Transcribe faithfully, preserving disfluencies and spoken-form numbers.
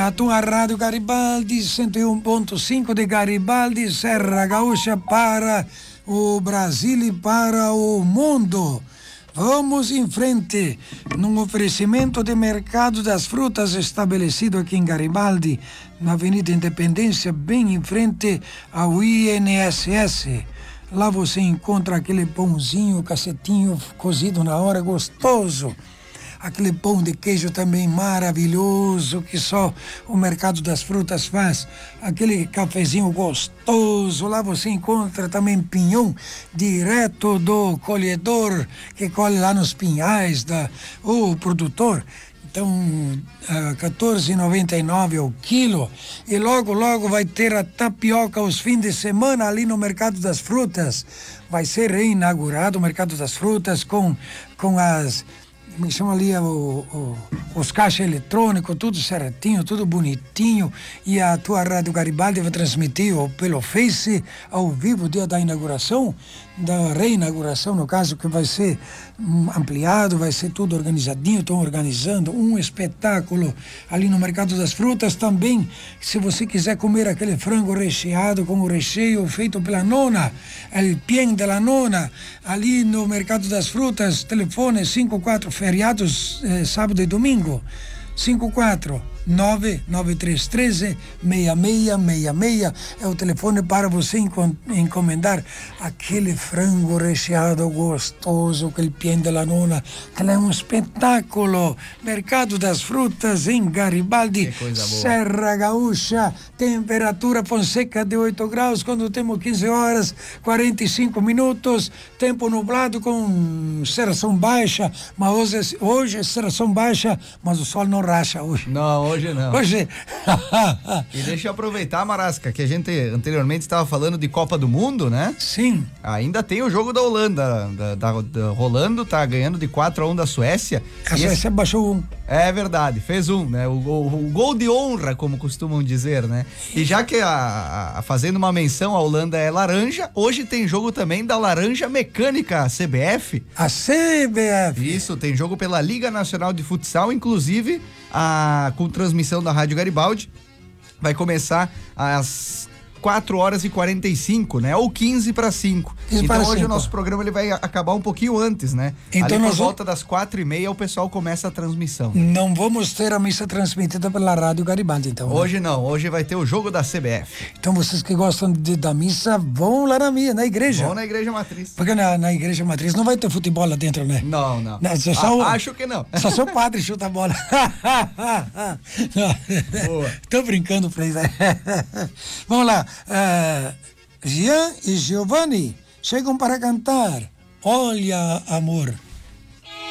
a tua Rádio Garibaldi, cento e um ponto cinco de Garibaldi, Serra Gaúcha, para o Brasil e para o mundo. Vamos em frente, num oferecimento de mercado das frutas estabelecido aqui em Garibaldi, na Avenida Independência, bem em frente ao I N S S. Lá você encontra aquele pãozinho, cacetinho, cozido na hora, gostoso. Aquele pão de queijo também maravilhoso que só o Mercado das Frutas faz. Aquele cafezinho gostoso. Lá você encontra também pinhão direto do colhedor que colhe lá nos pinhais da o produtor. Então, uh, quatorze reais e noventa e nove centavos o quilo. E logo, logo vai ter a tapioca aos fins de semana ali no Mercado das Frutas. Vai ser reinaugurado o Mercado das Frutas com, com as... me chama ali o, o, os caixas eletrônicos, tudo certinho, tudo bonitinho. E a tua Rádio Garibaldi vai transmitir pelo Face, ao vivo, o dia da inauguração, da reinauguração, no caso, que vai ser um, ampliado, vai ser tudo organizadinho. Estão organizando um espetáculo ali no Mercado das Frutas também. Se você quiser comer aquele frango recheado com o recheio feito pela nona, el pien de la nona, ali no Mercado das Frutas, telefone cinco quatro feriados, eh, sábado e domingo, cinco quatro nove nove três um três seis seis seis seis é o telefone para você encomendar aquele frango recheado gostoso, aquele pien de la nona, que é um espetáculo. Mercado das Frutas em Garibaldi, Serra Gaúcha, temperatura Fonseca de oito graus, quando temos quinze horas quarenta e cinco minutos, tempo nublado com cerração baixa, mas hoje, hoje é cerração baixa, mas o sol não racha hoje. Não, hoje não. Hoje. E deixa eu aproveitar, Marasca, que a gente anteriormente estava falando de Copa do Mundo, né? Sim. Ainda tem o jogo da Holanda, da, da, da rolando, tá ganhando de quatro a um da Suécia. A Suécia esse... baixou um. É verdade, fez um, né? O, o, o gol de honra, como costumam dizer, né? E já que a, a, fazendo uma menção, a Holanda é laranja, hoje tem jogo também da Laranja Mecânica, a C B F. A C B F. Isso, tem jogo pela Liga Nacional de Futsal, inclusive a, com transmissão da Rádio Garibaldi. Vai começar às quatro horas e quarenta e cinco, né? Ou quinze para cinco. Então hoje cinco. O nosso programa ele vai acabar um pouquinho antes, né? Então ali por nós volta das quatro e meia o pessoal começa a transmissão. Não vamos ter a missa transmitida pela Rádio Garibaldi, então. Hoje né? não, hoje vai ter o jogo da C B F. Então vocês que gostam de, da missa, vão lá na minha, na igreja. Vão na igreja matriz. Porque na, na igreja matriz não vai ter futebol lá dentro, né? Não, não. não só ah, o, acho que não. Só seu padre chuta a bola. Boa. Tô brincando, Freire. Vamos lá. Uh, Jean e Giovanni chegam para cantar Olha, Amor.